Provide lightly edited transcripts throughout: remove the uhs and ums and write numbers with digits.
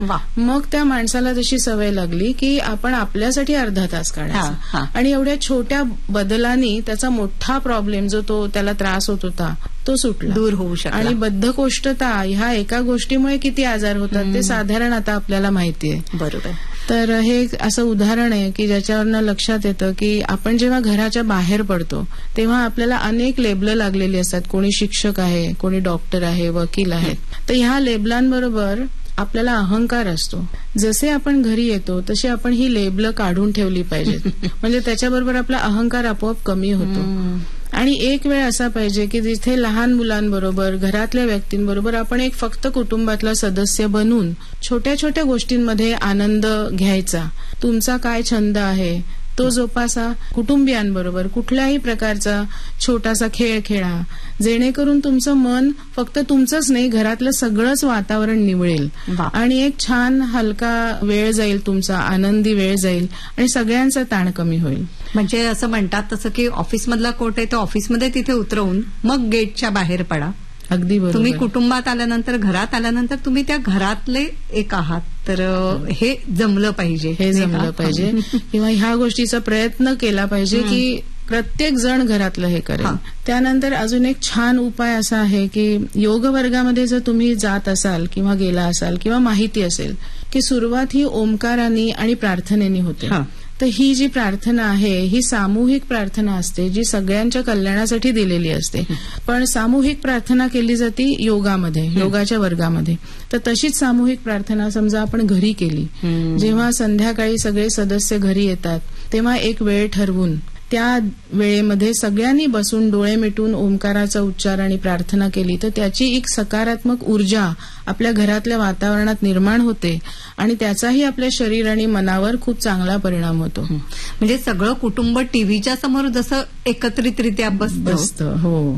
मग त्या माणसाला तशी सवय लागली की आपण आपल्यासाठी अर्धा तास काढायचा आणि एवढ्या छोट्या बदलांनी त्याचा मोठा प्रॉब्लेम जो तो त्याला त्रास होत होता तो सुटला, दूर होऊ शकला. आणि बद्धकोष्ठता ह्या एका गोष्टीमुळे किती आजार होतात ते साधारण आता आपल्याला माहितीये. बरोबर. तर हे असं उदाहरण आहे की ज्याच्यावरनं लक्षात येतं की आपण जेव्हा घराच्या बाहेर पडतो तेव्हा आपल्याला अनेक लेबलं लागलेली असतात. कोणी शिक्षक आहे, कोणी डॉक्टर आहे, वकील आहेत. तर ह्या लेबलांबरोबर आपल्याला अहंकार असतो. जसे आपण घरी येतो तशी आपण ही लेबलं काढून ठेवली पाहिजेत. म्हणजे त्याच्याबरोबर आपला अहंकार आपोआप कमी होतो. आणि एक वेळ असा पाहिजे की जिथे लहान मुलांबरोबर, घरातल्या व्यक्तींबरोबर आपण एक फक्त कुटुंबातला सदस्य बनून छोट्या छोट्या गोष्टींमध्ये आनंद घ्यायचा. तुमचा काय छंद आहे तो जोपासा. कुटुंबियांबरोबर कुठल्याही प्रकारचा छोटासा खेळ खेळा, जेणेकरून तुमचं मन फक्त तुमचंच नाही, घरातलं सगळंच वातावरण निवळेल आणि एक छान हलका वेळ जाईल, तुमचा आनंदी वेळ जाईल आणि सगळ्यांचा ताण कमी होईल. म्हणजे असं म्हणतात तसं की ऑफिसमधला कोट आहे तो ऑफिसमध्ये तिथे उतरवून मग गेटच्या बाहेर पडा. अगदी बरोबर. तुम्ही कुटुंबात आल्यानंतर, घरात आल्यानंतर तुम्ही त्या घरातले एक आहात. तर हे जमलं पाहिजे, हे जमलं पाहिजे किंवा ह्या गोष्टीचा प्रयत्न केला पाहिजे की प्रत्येक जण घरातलं हे करेल. त्यानंतर अजून एक छान उपाय असा आहे की योग वर्गामध्ये जर तुम्ही जात असाल किंवा गेला असाल किंवा माहिती असेल की सुरुवात ही ओंकाराने आणि प्रार्थनेने होते. तर ही जी प्रार्थना आहे ही सामूहिक प्रार्थना असते जी सगळ्यांच्या कल्याणासाठी दिलेली असते. पण सामूहिक प्रार्थना केली जाते योगामध्ये, योगाच्या वर्गामध्ये. तर तशीच सामूहिक प्रार्थना समजा आपण घरी केली, जेव्हा संध्याकाळी सगळे सदस्य घरी येतात तेव्हा एक वेळ ठरवून त्या वेळेमध्ये सगळ्यांनी बसून डोळे मिटून ओंकाराचा उच्चार आणि प्रार्थना केली तर त्याची एक सकारात्मक ऊर्जा आपल्या घरातल्या वातावरणात निर्माण होते आणि त्याचाही आपल्या शरीर आणि मनावर खूप चांगला परिणाम होतो. म्हणजे सगळं कुटुंब टीव्हीच्या समोर जसं एकत्रितरित्या बसतं हो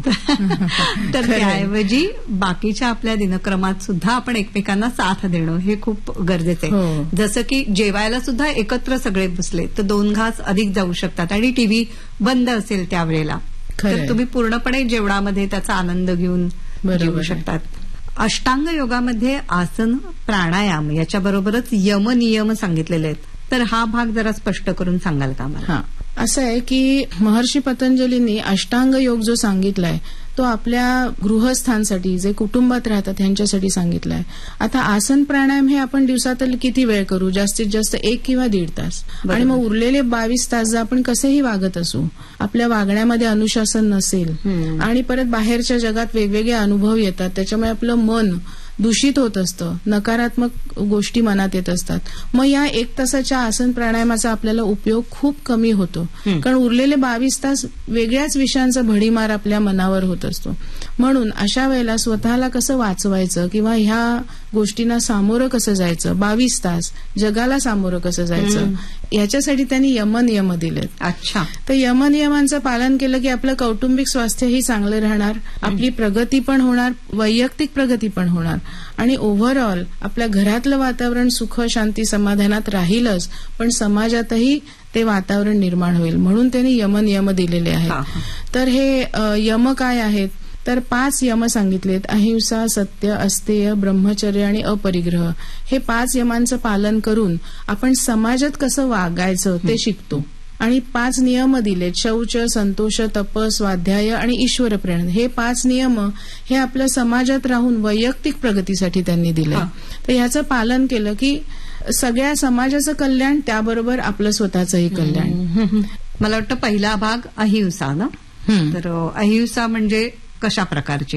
तर त्याऐवजी बाकीच्या आपल्या दिनक्रमात सुद्धा आपण एकमेकांना साथ देणं हे खूप गरजेचं आहे. जसं की जेवायला सुद्धा एकत्र सगळे बसले तर 2 घास अधिक जाऊ शकतात आणि टीव्ही बंद असेल त्यावेळेला तर तुम्ही पूर्णपणे जेवणामध्ये त्याचा आनंद घेऊन जेवू शकतात. अष्टांग योगामध्ये आसन, प्राणायाम याच्याबरोबरच यम नियम सांगितलेले आहेत. तर हा भाग जरा स्पष्ट करून सांगाल का मला? असं आहे की महर्षी पतंजलींनी अष्टांग योग जो सांगितलाय तो आपल्या गृहस्थांसाठी, जे कुटुंबात राहतात त्यांच्यासाठी सांगितलाय. आता आसन प्राणायाम हे आपण दिवसात किती वेळ करू? जास्तीत जास्त 1 किंवा 1.5 तास. आणि मग उरलेले 22 तास जर आपण कसेही वागत असू, आपल्या वागण्यामध्ये अनुशासन नसेल आणि परत बाहेरच्या जगात वेगवेगळे अनुभव येतात, त्याच्यामुळे आपलं मन दूषित होत असतं, नकारात्मक गोष्टी मनात येत असतात. मग या 1 तासाच्या आसन प्राणायामाचा आपल्याला उपयोग खूप कमी होतो. कारण उरलेले 22 तास वेगळ्याच विषयांचा भडीमार आपल्या मनावर होत असतो. म्हणून अशा वेळेला स्वतःला कसं वाचवायचं किंवा ह्या गोष्टींना सामोरं कसं जायचं, 22 तास जगाला सामोरं कसं जायचं, याच्यासाठी त्यांनी यमनियम दिलेत. अच्छा. तर यमनियमांचं पालन केलं की आपलं कौटुंबिक स्वास्थ्यही चांगलं राहणार, आपली प्रगती पण होणार, वैयक्तिक प्रगती पण होणार आणि ओव्हरऑल आपल्या घरातलं वातावरण सुख, शांती, समाधानात राहीलच, पण समाजातही ते वातावरण निर्माण होईल. म्हणून त्यांनी यमनियम दिलेले आहेत. तर हे यम काय आहेत? तर 5 यम सांगितलेत. अहिंसा, सत्य, अस्तेय, ब्रह्मचर्य आणि अपरिग्रह. हे 5 यमांचं पालन करून आपण समाजात कसं वागायचं ते शिकतो. आणि 5 नियम दिलेत. शौच, संतोष, तप, स्वाध्याय आणि ईश्वर प्रेरणा. हे 5 नियम हे आपल्या समाजात राहून वैयक्तिक प्रगतीसाठी त्यांनी दिले. तर ह्याचं पालन केलं की सगळ्या समाजाचं कल्याण, त्याबरोबर आपलं स्वतःचंही कल्याण. मला वाटतं पहिला भाग अहिंसा ना. तर अहिंसा म्हणजे कशा प्रकारची?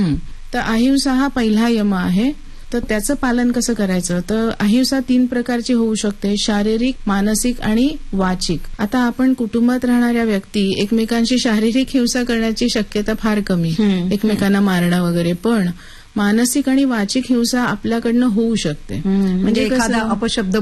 तर अहिंसा हा पहिला यम आहे. तर त्याचं पालन कसं करायचं? तर अहिंसा 3 प्रकारची होऊ शकते: शारीरिक, मानसिक आणि वाचिक. आता आपण कुटुंबात राहणाऱ्या व्यक्ती एकमेकांशी शारीरिक हिंसा करण्याची शक्यता फार कमी, एकमेकांना मारणं वगैरे. पण मानसिक आणि वाचिक हिंसा आपल्याकडनं होऊ शकते. म्हणजे एखादा अपशब्द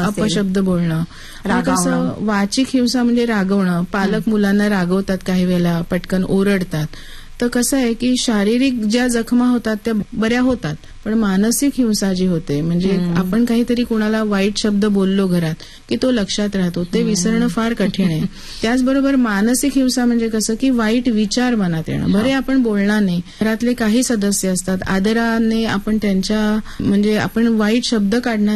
बोलणं, कसं वाचिक हिंसा म्हणजे रागवणं. पालक मुलांना रागवतात, काही वेळेला पटकन ओरडतात. तर कसं आहे की शारीरिक ज्या जखमा होतात त्या बऱ्या होतात, पण मानसिक हिंसा जी होते म्हणजे आपण काहीतरी कुणाला वाईट शब्द बोललो घरात की तो लक्षात राहतो, ते विसरणं फार कठीण आहे. त्याचबरोबर मानसिक हिंसा म्हणजे कसं की वाईट विचार मनात येणं. बरे आपण बोलणार नाही, घरातले काही सदस्य असतात आदराने आपण त्यांच्या म्हणजे आपण वाईट शब्द काढणार